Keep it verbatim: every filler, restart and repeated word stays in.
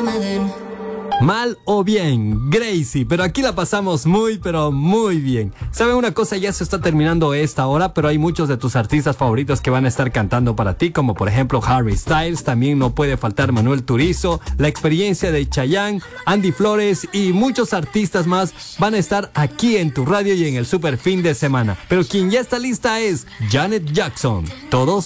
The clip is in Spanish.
me den. Mal o bien, Gracie, pero aquí la pasamos muy, pero muy bien. ¿Saben una cosa? Ya se está terminando esta hora, pero hay muchos de tus artistas favoritos que van a estar cantando para ti, como por ejemplo Harry Styles, también no puede faltar Manuel Turizo, La Experiencia de Chayanne, Andy Flores y muchos artistas más van a estar aquí en tu radio y en el super fin de semana. Pero quien ya está lista es Janet Jackson. Todos